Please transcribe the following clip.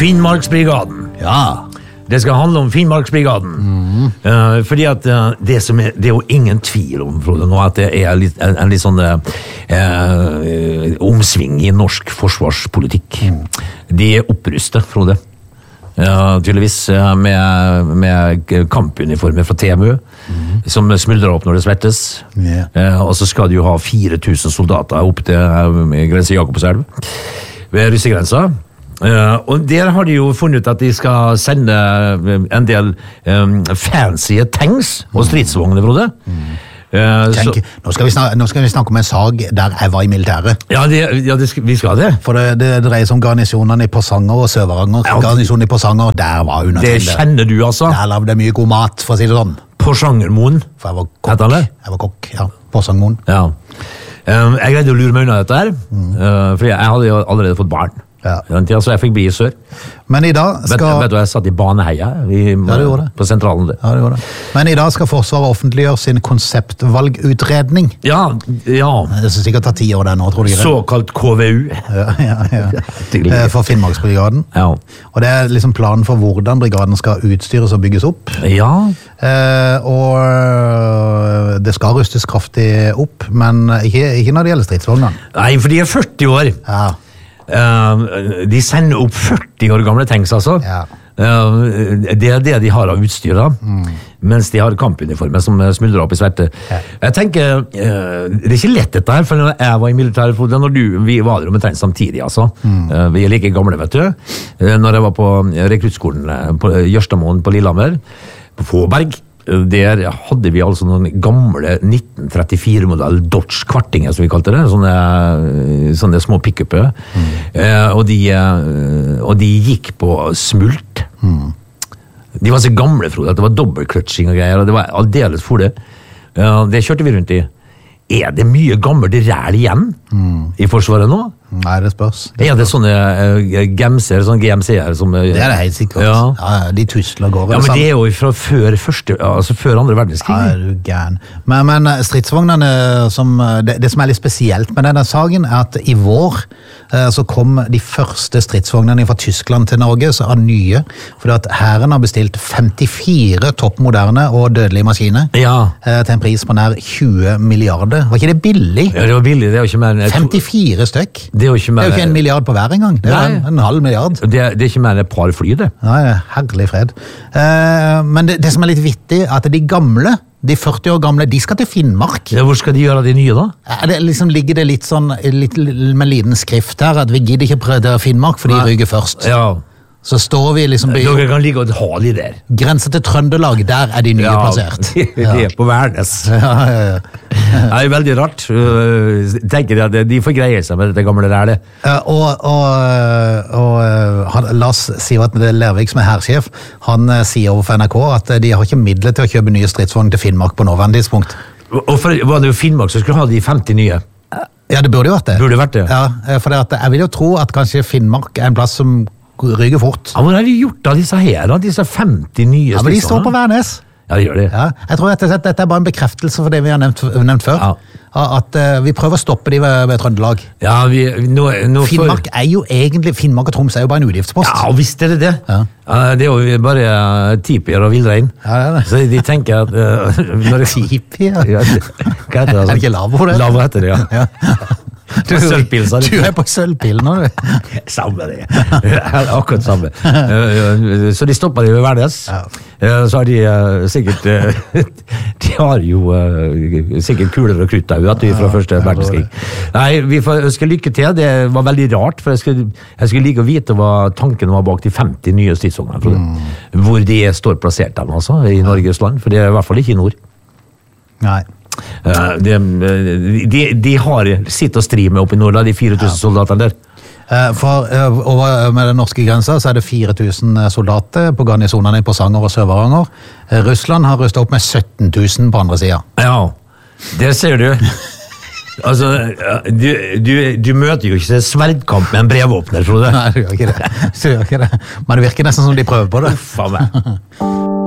Finnmarksbrigaden. Ja. Det skal handle om Finnmarksbrigaden. Fordi at det er jo ingen tvil om, Frode, nå at det er en litt sånn omsving i norsk forsvarspolitikk. De er opprustet, Frode. Tydeligvis med kampuniformer fra TMU, som smuldrer opp når det svettes. Og så skal de jo ha 4000 soldater opp til grense Jakobselv ved russegrensa. Og der har de jo funnet ut at de skal sende en del fancy tanks og stridsvogner, Frode. Nå skal vi snakke om en sag der jeg var i militæret. Vi skal det. For det dreier seg om garnisjonene i Porsanger og Sør-Varanger. Garnisjonen i Porsanger, der var undertiden. Det kjenner du, altså? Der lavde mye god mat, for å si det sånn. Porsangermoen? For jeg var kokk. Jeg var kokk, ja. Porsangermoen. Ja. Jeg greide å lure meg unna dette her, for jeg hadde jo allerede fått barn. Ja. Så jeg fikk bli i sør. Men i dag skal... Vet du, jeg satt i Baneheia på sentralen der. Ja, det gjorde det. Men i dag skal Forsvaret offentliggjøre sin konseptvalgutredning. Ja. Det skal sikkert ta 10 år der nå, tror du ikke det? Såkalt KVU. Ja. For Finnmarksbrigaden. Ja. Og det er liksom planen for hvordan brigaden skal utstyres og bygges opp. Ja. Og det skal rustes kraftig opp, men ikke når det gjelder stridsvognene. Nei, for de er 40 år. Ja. De sender opp 40 år gamle tanks, altså. Ja. Det er det de har av utstyr da, mens de har kampuniformer som smuldrer opp i sverte. Ja. Jeg tenker, det er ikke lett dette her, for når jeg var i militæret, vi var der omtrent samtidig, altså. Vi er like gamle, vet du. Når jeg var på rekruttskolen på Jørstadmoen på Lillehammer, på Fåberg, der hadde vi altså noen gamle 1934-modell Dodge kvartinger, som vi kalte det, sånne små pick-up'er. Og de gikk på smult. De var så gamle, Frode, at det var dobbeltkløtsjing og greier, og det var aldeles for det. Det kjørte vi rundt i. Er det mye gammelt ræl igjen i Forsvaret nå? Nei, det spørs. Er det sånne GMC-er som... Det er det helt sikkert. Ja, de tusler går. Ja, men det er jo fra før andre verdenskrig. Ja, du gæren. Men stridsvognene, det som er litt spesielt med denne saken, er at i vår så kom de første stridsvognene fra Tyskland til Norge, så er nye, fordi at hæren har bestilt 54 toppmoderne og dødelige maskiner til en pris på nær 20 milliarder. Var ikke det billig? Ja, det var billig. Det er jo ikke mer... 54 stykk. Det er jo ikke 1 milliard på hver en gang. Det er en halv milliard. Det er ikke mer enn et par fly, det. Nei, herlig fred. Men det som er litt vittig, er at de gamle, de 40 år gamle, de skal til Finnmark. Ja, hvor skal de gjøre de nye da? Ligger det litt sånn, med liten skrift her, at vi gidder ikke prøve Finnmark, for de ryker først. Ja. Så står vi liksom... Dere kan ligge og ha de der. Grenser til Trøndelag, der er de nye plassert. De er på Værnes. Ja. Det er veldig rart. Tenker jeg at de får greie seg med dette gamle rælet. La oss si at Lervik, som er hærsjef, han sier over for NRK at de har ikke midler til å kjøpe nye stridsvogn til Finnmark på nåværende tidspunkt. Og var det jo Finnmark som skulle ha de 50 nye? Ja, det burde jo vært det. Burde vært det? Ja, for jeg vil jo tro at kanskje Finnmark er en plass som ryker fort. Ja, hvor har de gjort av disse her, disse 50 nye stridsvogner? Ja, men de står på Værnes. Ja, det gjør det. Ja, jeg tror at dette er bare en bekreftelse for det vi har nevnt før. Ja. At vi prøver å stoppe de ved Trøndelag. Ja, Finnmark er jo egentlig, Finnmark og Troms er jo bare en utgiftspost. Ja, visst er det det. Ja. Det er jo bare tipier og villrein. Ja, det er det. Så de tenker at... Tipier? Ja, hva heter det? Er det ikke lavo det? Lavo heter det, ja. Du er på sølvpil nå, du. Samme det. Akkurat samme. Så de stopper de ved Værnes. Så har de sikkert... De har jo sikkert kuler og krutt der, fra første verdenskrig. Nei, vi får ønske lykke til. Det var veldig rart, for jeg skulle like å vite hva tanken var bak de 50 nye stridsvognene. Hvor de står plassert der, altså, i Norges land. For det er i hvert fall ikke i nord. Nei. De har sitt og stri med oppe i nord, de 4000 soldatene der. For over med den norske grensa så er det 4000 soldater på garnisonene i Porsanger og Sør-Varanger. Russland har rustet opp med 17 000 på andre siden. Ja, det ser du. Altså, du møter jo ikke sverdkamp med en brevåpner, Frode. Nei, du gjør ikke det. Men det virker nesten som de prøver på det. Faen meg.